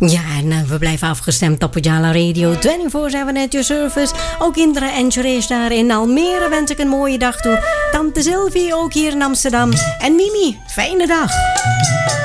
Ja, en we blijven afgestemd op Jala Radio 24/7 at your service. Ook Indra en Suresh daar in Almere wens ik een mooie dag toe. Tante Sylvie ook hier in Amsterdam. En Mimi, fijne dag.